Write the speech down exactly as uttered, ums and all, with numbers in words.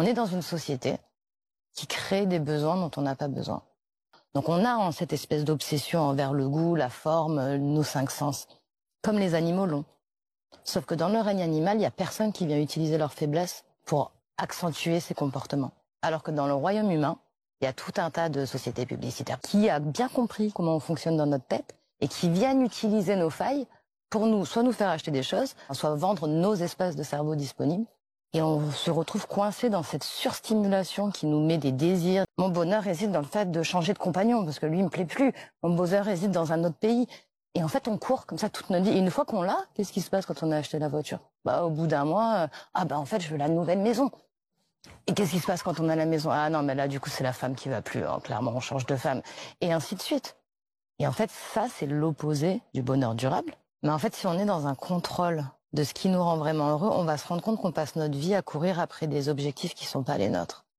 On est dans une société qui crée des besoins dont on n'a pas besoin. Donc on a hein, cette espèce d'obsession envers le goût, la forme, nos cinq sens, comme les animaux l'ont. Sauf que dans le règne animal, il n'y a personne qui vient utiliser leur faiblesse pour accentuer ses comportements. Alors que dans le royaume humain, il y a tout un tas de sociétés publicitaires qui a bien compris comment on fonctionne dans notre tête et qui viennent utiliser nos failles pour nous, soit nous faire acheter des choses, soit vendre nos espaces de cerveau disponibles. Et on se retrouve coincé dans cette surstimulation qui nous met des désirs. Mon bonheur réside dans le fait de changer de compagnon, parce que lui, il me plaît plus. Mon bonheur réside dans un autre pays. Et en fait, on court comme ça toute notre vie. Et une fois qu'on l'a, qu'est-ce qui se passe quand on a acheté la voiture? Bah, au bout d'un mois, euh, ah bah en fait, je veux la nouvelle maison. Et qu'est-ce qui se passe quand on a la maison? Ah non, mais là, du coup, c'est la femme qui va plus. Hein. Clairement, on change de femme. Et ainsi de suite. Et en fait, ça, c'est l'opposé du bonheur durable. Mais en fait, si on est dans un contrôle de ce qui nous rend vraiment heureux, on va se rendre compte qu'on passe notre vie à courir après des objectifs qui sont pas les nôtres.